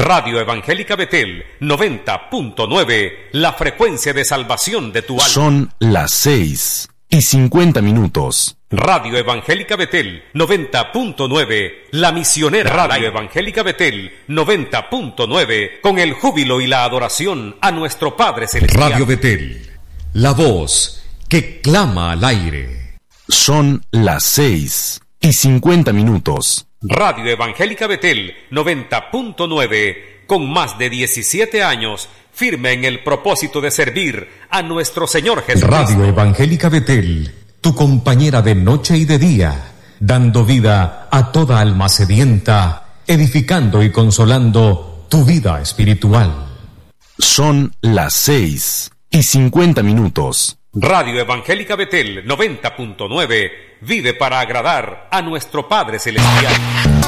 Radio Evangélica Betel 90.9, la frecuencia de salvación de tu alma. Son las 6:50. Radio Evangélica Betel 90.9, la misionera. Radio Evangélica Betel 90.9, con el júbilo y la adoración a nuestro Padre Celestial. Radio Betel, la voz que clama al aire. Son las 6:50. Radio Evangélica Betel 90.9, con más de 17 años, firme en el propósito de servir a nuestro Señor Jesucristo. Radio Evangélica Betel, tu compañera de noche y de día, dando vida a toda alma sedienta, edificando y consolando tu vida espiritual. Son las 6:50. Radio Evangélica Betel 90.9 vive para agradar a nuestro Padre Celestial.